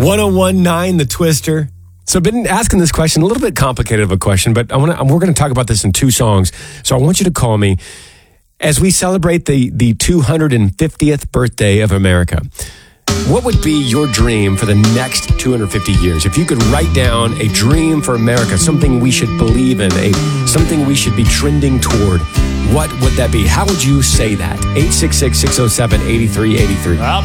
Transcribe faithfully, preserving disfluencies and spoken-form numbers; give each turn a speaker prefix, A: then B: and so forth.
A: ten nineteen, The Twister. So I've been asking this question, a little bit complicated of a question, but I want to. We're going to talk about this in two songs. So I want you to call me as we celebrate the, the two hundred fiftieth birthday of America. What would be your dream for the next two hundred fifty years? If you could write down a dream for America, something we should believe in, a something we should be trending toward, what would that be? How would you say that? eight six six, six oh seven, eight three eight three.